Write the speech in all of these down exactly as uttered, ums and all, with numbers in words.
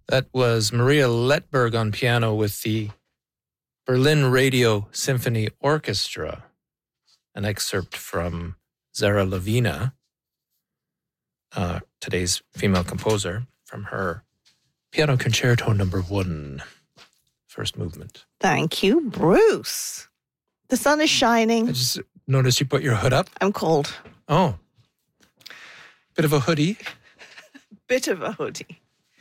That was Maria Letberg on piano with the Berlin Radio Symphony Orchestra. An excerpt from Zara Lavina, uh, today's female composer, from her Piano Concerto Number One, first movement. Thank you, Bruce. The sun is shining. I just noticed you put your hood up. I'm cold. Oh. Bit of a hoodie. Bit of a hoodie.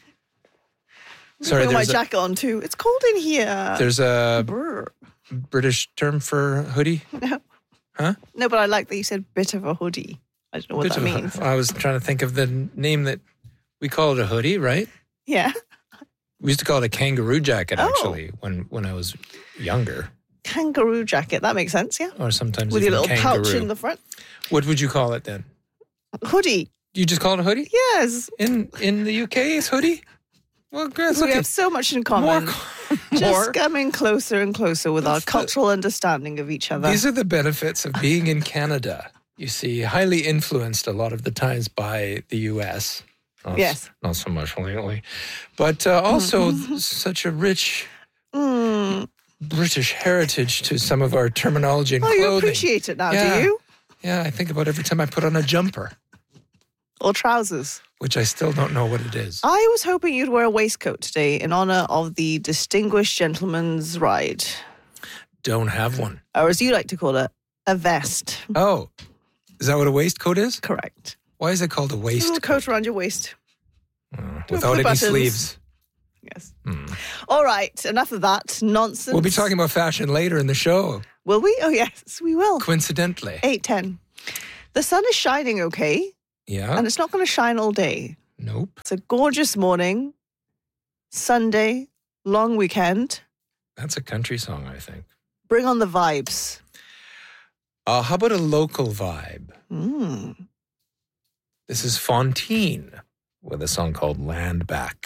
Sorry, I'm putting my there's a, jacket on too. It's cold in here. There's a Brr. British term for hoodie? No. Huh? No, but I like that you said bit of a hoodie. I don't know what Bit that of a- means. I was trying to think of the name that we call it a hoodie, right? Yeah. We used to call it a kangaroo jacket, Oh. actually, when, when I was younger. Kangaroo jacket. That makes sense, yeah. Or sometimes With your even little kangaroo. pouch in the front. What would you call it then? Hoodie. You just call it a hoodie? Yes. In in the U K, it's hoodie? Well, that's We okay. have so much in common. More, Just more. coming closer and closer with our That's the- cultural understanding of each other. These are the benefits of being in Canada. You see, highly influenced a lot of the times by the U S. Not, Yes. Not so much lately. But uh, also such a rich Mm. British heritage to some of our terminology and Oh, clothing. you appreciate it now, Yeah. do you? Yeah, I think about every time I put on a jumper, Or trousers? which I still don't know what it is. I was hoping you'd wear a waistcoat today in honor of the Distinguished Gentleman's Ride. Don't have one. Or as you like to call it, a vest. Oh, is that what a waistcoat is? Correct. Why is it called a A little waistcoat? coat around your waist. Uh, With without the any buttons. sleeves. Yes. Hmm. All right, enough of that nonsense. We'll be talking about fashion later in the show, Will we? Oh, yes, we will. coincidentally. eight ten. The sun is shining okay, Yeah? and it's not going to shine all day. Nope. It's a gorgeous morning, Sunday, long weekend. That's a country song, I think. Bring on the vibes. Uh, how about a local vibe? Mm. This is Fontaine with a song called Land Back.